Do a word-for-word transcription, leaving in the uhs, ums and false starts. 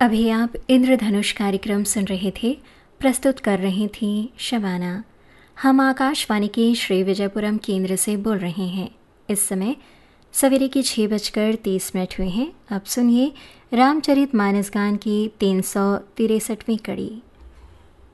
अभी आप इंद्रधनुष कार्यक्रम सुन रहे थे। प्रस्तुत कर रही थी शबाना। हम आकाशवाणी के श्री विजयपुरम केंद्र से बोल रहे हैं। इस समय सवेरे की छः बजकर तीस मिनट हुए हैं। अब सुनिए रामचरित मानस गान की तीन सौ तिरसठवीं कड़ी।